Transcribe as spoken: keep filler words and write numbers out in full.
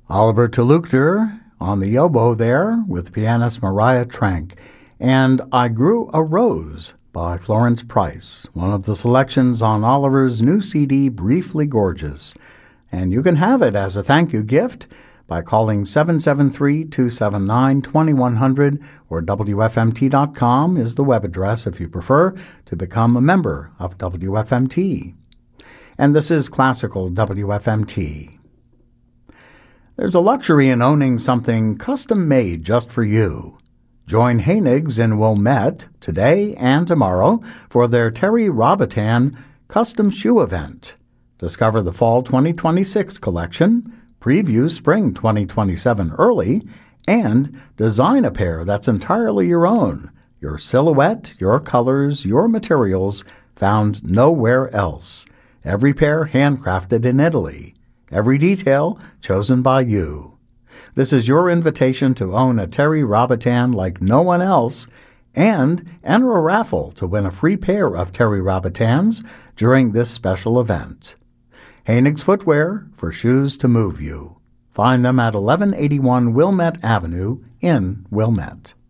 Oliver Touloukter on the oboe there with pianist Mariah Trank, and I Grew a Rose by Florence Price, one of the selections on Oliver's new C D, Briefly Gorgeous. And you can have it as a thank you gift by calling seven seven three, two seven nine, two one zero zero or W F M T dot com is the web address if you prefer to become a member of W F M T. And this is Classical W F M T. There's a luxury in owning something custom-made just for you. Join Hainigs in Wilmette today and tomorrow for their Terry Robitan custom shoe event. Discover the Fall twenty twenty-six collection, preview Spring twenty twenty-seven early, and design a pair that's entirely your own. Your silhouette, your colors, your materials found nowhere else. Every pair handcrafted in Italy. Every detail chosen by you. This is your invitation to own a Terry Robitan like no one else and enter a raffle to win a free pair of Terry Robitans during this special event. Hainigs Footwear for shoes to move you. Find them at eleven eighty-one Wilmette Avenue in Wilmette.